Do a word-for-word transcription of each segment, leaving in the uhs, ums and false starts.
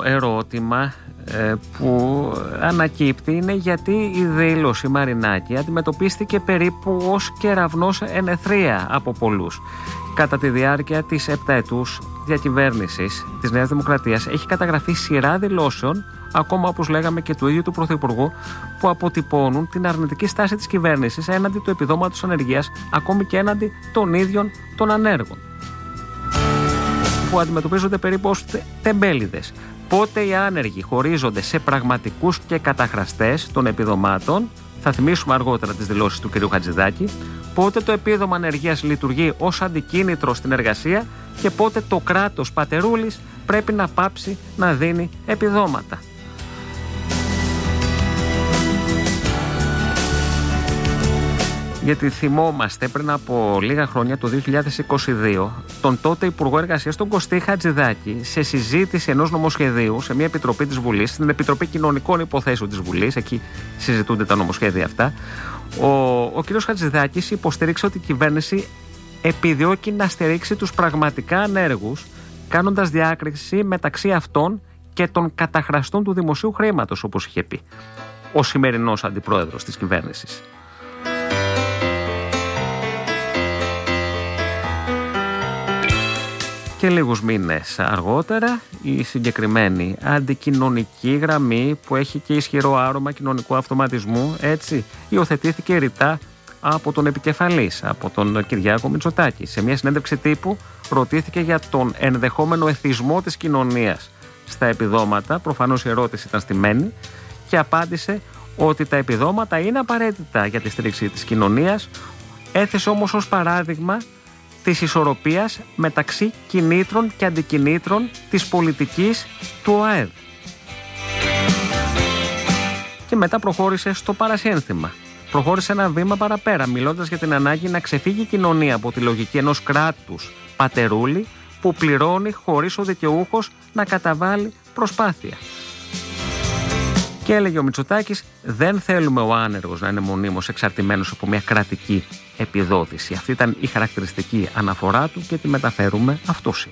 ερώτημα ε, που ανακύπτει είναι γιατί η δήλωση Μαρινάκη αντιμετωπίστηκε περίπου ως κεραυνός εν αιθρία από πολλούς. Κατά τη διάρκεια της επταετούς διακυβέρνησης της Νέας Δημοκρατίας έχει καταγραφεί σειρά δηλώσεων, ακόμα όπως λέγαμε και του ίδιου του Πρωθυπουργού, που αποτυπώνουν την αρνητική στάση της κυβέρνησης έναντι του επιδόματος ανεργίας, ακόμη και έναντι των ίδιων των ανέργων, που αντιμετωπίζονται περίπου ως τεμπέληδες. Πότε οι άνεργοι χωρίζονται σε πραγματικούς και καταχραστές των επιδομάτων, θα θυμίσουμε αργότερα τις δηλώσεις του κ. Χατζηδάκη, πότε το επίδομα ανεργίας λειτουργεί ως αντικίνητρο στην εργασία και πότε το κράτος πατερούλης πρέπει να πάψει να δίνει επιδόματα. Γιατί θυμόμαστε πριν από λίγα χρόνια, το δύο χιλιάδες είκοσι δύο, τον τότε Υπουργό Εργασίας, τον Κωστή Χατζηδάκη, σε συζήτηση ενός νομοσχεδίου σε μια επιτροπή της Βουλής, στην Επιτροπή Κοινωνικών Υποθέσεων της Βουλής, εκεί συζητούνται τα νομοσχέδια αυτά, ο, ο κ. Χατζηδάκης υποστήριξε ότι η κυβέρνηση επιδιώκει να στηρίξει τους πραγματικά ανέργους, κάνοντας διάκριση μεταξύ αυτών και των καταχραστών του δημοσίου χρήματος, όπως είχε πει ο σημερινός αντιπρόεδρος της κυβέρνησης. Και λίγους μήνες αργότερα η συγκεκριμένη αντικοινωνική γραμμή, που έχει και ισχυρό άρωμα κοινωνικού αυτοματισμού, έτσι υιοθετήθηκε ρητά από τον επικεφαλής, από τον Κυριάκο Μητσοτάκη. Σε μια συνέντευξη τύπου ρωτήθηκε για τον ενδεχόμενο εθισμό της κοινωνίας στα επιδόματα. Προφανώς η ερώτηση ήταν στημένη και απάντησε ότι τα επιδόματα είναι απαραίτητα για τη στήριξη της κοινωνίας. Έθεσε όμως ως παράδειγμα της ισορροπίας μεταξύ κινήτρων και αντικινήτρων της πολιτικής του ΟΑΕΔ. Και μετά προχώρησε στο παρασύνθημα. Προχώρησε ένα βήμα παραπέρα, μιλώντας για την ανάγκη να ξεφύγει η κοινωνία από τη λογική ενός κράτους πατερούλη που πληρώνει χωρίς ο δικαιούχος να καταβάλει προσπάθεια. Και έλεγε ο Μητσοτάκης, δεν θέλουμε ο άνεργος να είναι μονίμως εξαρτημένος από μια κρατική επιδότηση. Αυτή ήταν η χαρακτηριστική αναφορά του και τη μεταφέρουμε αυτούσια.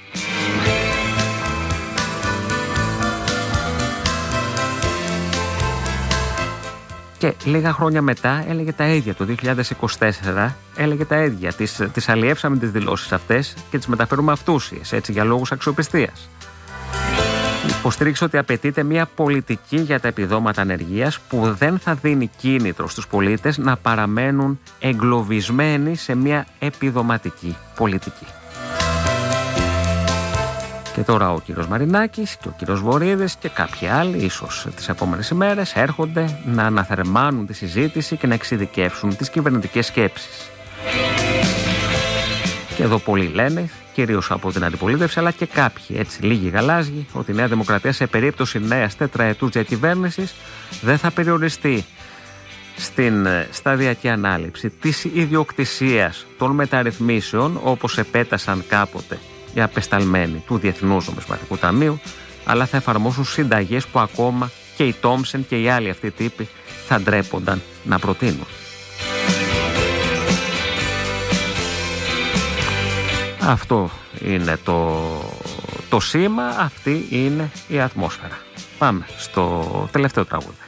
Και λίγα χρόνια μετά έλεγε τα ίδια, το δύο χιλιάδες είκοσι τέσσερα έλεγε τα ίδια. Τις, τις αλλιεύσαμε τις δηλώσεις αυτές και τις μεταφέρουμε αυτούσιες, έτσι, για λόγους αξιοπιστίας. Υποστήριξε ότι απαιτείται μια πολιτική για τα επιδόματα ανεργίας που δεν θα δίνει κίνητρο στους πολίτες να παραμένουν εγκλωβισμένοι σε μια επιδοματική πολιτική. Και τώρα ο κύριος Μαρινάκης και ο κύριος Βορίδης και κάποιοι άλλοι, ίσως τις επόμενες ημέρες, έρχονται να αναθερμάνουν τη συζήτηση και να εξειδικεύσουν τις κυβερνητικές σκέψεις. Και εδώ πολλοί λένε, κυρίως από την αντιπολίτευση, αλλά και κάποιοι, έτσι λίγοι γαλάζιοι, ότι η Νέα Δημοκρατία σε περίπτωση νέας τετραετούς διακυβέρνησης δεν θα περιοριστεί στην σταδιακή ανάληψη της ιδιοκτησίας των μεταρρυθμίσεων, όπως επέτασαν κάποτε οι απεσταλμένοι του Διεθνούς Νομισματικού Ταμείου, αλλά θα εφαρμόσουν συνταγές που ακόμα και οι Τόμσεν και οι άλλοι αυτοί τύποι θα ντρέπονταν να προτείνουν. Αυτό είναι το, το σήμα, αυτή είναι η ατμόσφαιρα. Πάμε στο τελευταίο τραγούδι.